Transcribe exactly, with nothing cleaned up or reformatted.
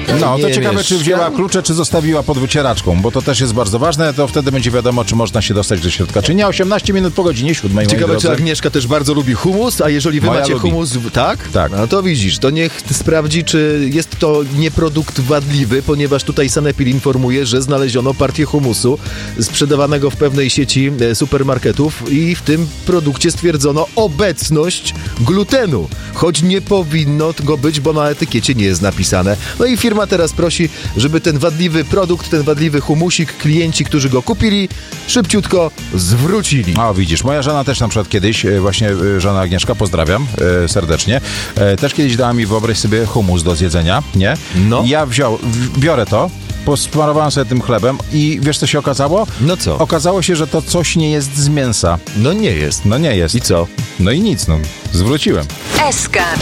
No, to nie ciekawe, mieszka. czy wzięła klucze, czy zostawiła pod wycieraczką, bo to też jest bardzo ważne, to wtedy będzie wiadomo, czy można się dostać do środka, czy nie. osiemnaście minut po godzinie siódmej, moi Ciekawe, drodzy. czy Agnieszka też bardzo lubi humus, a jeżeli wy Moja macie lubi. humus, tak? Tak. No to widzisz, to niech sprawdzi, czy jest to nie produkt wadliwy, ponieważ tutaj Sanepid informuje, że znaleziono partię humusu sprzedawanego w pewnej sieci e, supermarketów i w tym produkcie stwierdzono obecność glutenu, choć nie powinno go być, bo na etykiecie nie jest napisane. No i firma teraz prosi, żeby ten wadliwy produkt, ten wadliwy humusik, klienci, którzy go kupili, szybciutko zwrócili. O, widzisz, moja żona też na przykład kiedyś, e, właśnie e, żona Agnieszka, pozdrawiam e, serdecznie, e, też kiedyś dała mi, wyobraź sobie, humus do zjedzenia, nie? No. Ja wziął, w, biorę to, posmarowałem sobie tym chlebem i wiesz, co się okazało? No co? Okazało się, że to coś nie jest z mięsa. No nie jest. No nie jest. I co? No i nic, no. Zwróciłem. S K